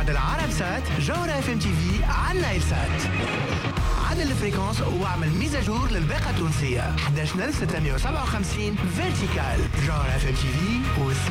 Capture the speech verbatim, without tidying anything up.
بعد العرب سات جوهرة اف ام تي في على النايل سات. عدل الفريكونس واعمل ميزاجور للباقة التونسية. احد عشر ألف وستمائة وسبعة وخمسين فيرتيكال. جوهرة اف ام تي في